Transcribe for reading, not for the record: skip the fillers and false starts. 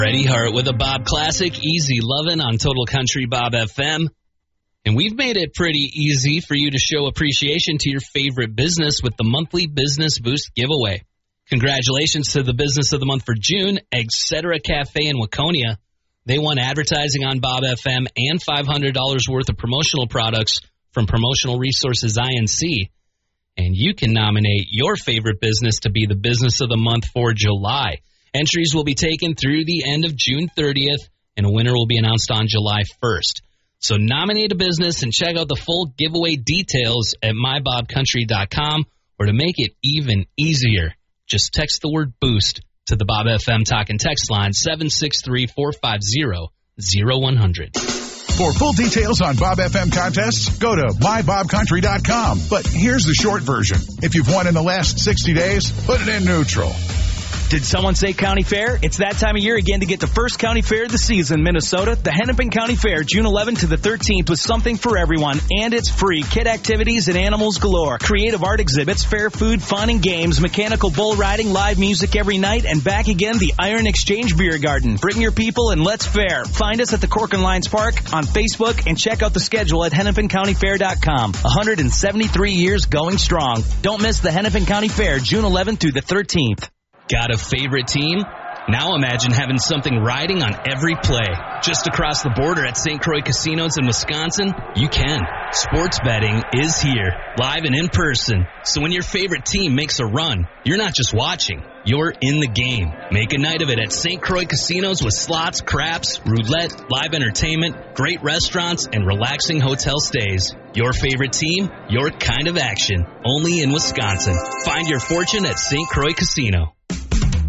Freddie Hart with a Bob Classic, Easy Lovin' on Total Country Bob FM. And we've made it pretty easy for you to show appreciation to your favorite business with the monthly Business Boost giveaway. Congratulations to the business of the month for June, Etc. Cafe in Waconia. They won advertising on Bob FM and $500 worth of promotional products from Promotional Resources INC. And you can nominate your favorite business to be the business of the month for July. Entries will be taken through the end of June 30th, and a winner will be announced on July 1st. So nominate a business and check out the full giveaway details at mybobcountry.com, or to make it even easier, just text the word BOOST to the Bob FM Talk and Text line 763-450-0100. For full details on Bob FM contests, go to mybobcountry.com. But here's the short version. If you've won in the last 60 days, put it in neutral. Did someone say county fair? It's that time of year again to get the first county fair of the season, Minnesota. The Hennepin County Fair, June 11th to the 13th, with something for everyone, and it's free. Kid activities and animals galore. Creative art exhibits, fair food, fun and games, mechanical bull riding, live music every night, and back again, the Iron Exchange Beer Garden. Bring your people and let's fair. Find us at the Cork and Lions Park on Facebook and check out the schedule at hennepincountyfair.com. 173 years going strong. Don't miss the Hennepin County Fair, June 11th through the 13th. Got a favorite team? Now imagine having something riding on every play. Just across the border at St. Croix Casinos in Wisconsin, you can. Sports betting is here, live and in person. So when your favorite team makes a run, you're not just watching, you're in the game. Make a night of it at St. Croix Casinos with slots, craps, roulette, live entertainment, great restaurants, and relaxing hotel stays. Your favorite team, your kind of action. Only in Wisconsin. Find your fortune at St. Croix Casino.